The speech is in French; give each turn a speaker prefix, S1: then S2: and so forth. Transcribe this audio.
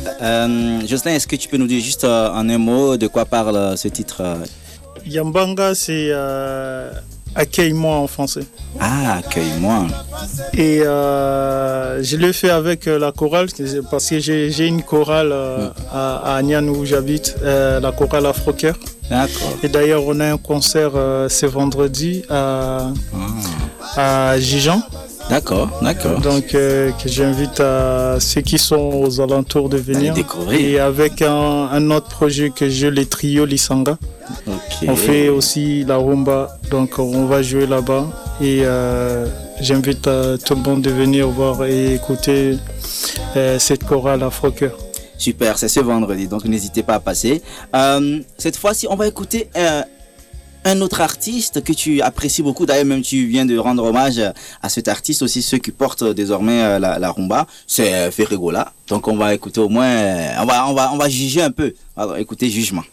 S1: Jocelyn, est-ce que tu peux nous dire juste en un mot de quoi parle ce titre
S2: Yambanga, c'est accueille-moi en français.
S1: Ah, accueille-moi.
S2: Et je l'ai fait avec la chorale parce que j'ai une chorale à Agnan où j'habite, la chorale Afro-Cœur.
S1: D'accord.
S2: Et d'ailleurs, on a un concert ce vendredi à Gijan.
S1: D'accord.
S2: Donc, que j'invite à ceux qui sont aux alentours de venir.
S1: Découvrir.
S2: Et avec un autre projet que j'ai, les trios Lisanga.
S1: Okay.
S2: On fait aussi la rumba, donc on va jouer là-bas. Et j'invite tout le monde de venir voir et écouter cette chorale Afro-Cœur.
S1: Super, c'est ce vendredi, donc n'hésitez pas à passer. Cette fois-ci, on va écouter un autre artiste que tu apprécies beaucoup. D'ailleurs, même tu viens de rendre hommage à cet artiste aussi, ceux qui portent désormais la rumba. C'est Ferregola. Donc on va écouter au moins, on va juger un peu. Alors, écoutez, jugement.